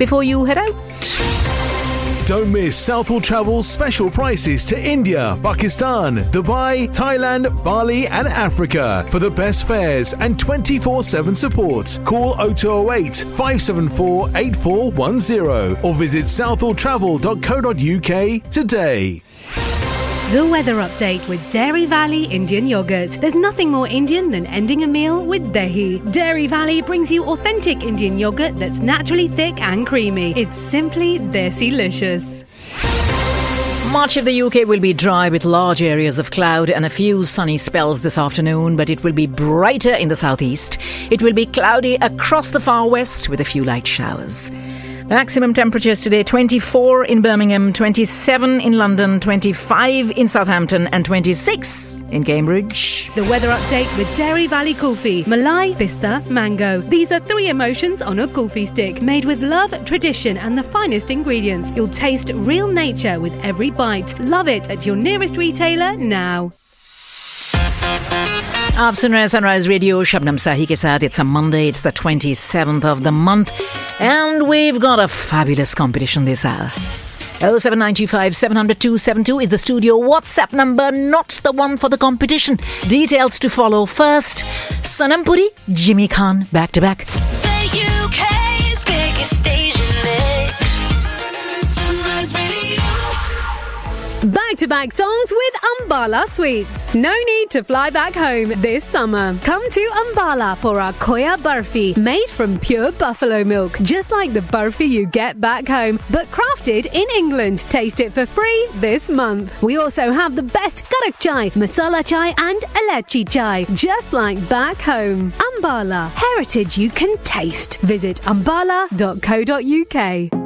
before you head out. Don't miss Southall Travel's special prices to India, Pakistan, Dubai, Thailand, Bali and Africa. For the best fares and 24/7 support, call 0208 574 8410 or visit southalltravel.co.uk today. The weather update with Dairy Valley Indian Yogurt. There's nothing more Indian than ending a meal with dahi. Dairy Valley brings you authentic Indian yogurt that's naturally thick and creamy. It's simply desi-licious. Much of the UK will be dry with large areas of cloud and a few sunny spells this afternoon, but it will be brighter in the southeast. It will be cloudy across the far west with a few light showers. Maximum temperatures today, 24 in Birmingham, 27 in London, 25 in Southampton and 26 in Cambridge. The weather update with Dairy Valley Kulfi. Malai, pista, mango. These are 3 emotions on a kulfi stick, made with love, tradition and the finest ingredients. You'll taste real nature with every bite. Love it at your nearest retailer now. आप सुन रहे हैं sunrise radio Shabnam साही के साथ. It's a Monday, it's the 27th of the month and we've got a fabulous competition this hour. 07925 700 272 is the studio WhatsApp number, not the one for the competition. Details to follow. First, Sanam Puri, Jimmy Khan, back to back. The UK's biggest station mix. Sunrise Radio. Back-to-back songs with Ambala Sweets. No need to fly back home this summer. Come to Ambala for our Koya Barfi, made from pure buffalo milk, just like the barfi you get back home, but crafted in England. Taste it for free this month. We also have the best karak chai, masala chai and elachi chai, just like back home. Ambala, heritage you can taste. Visit ambala.co.uk.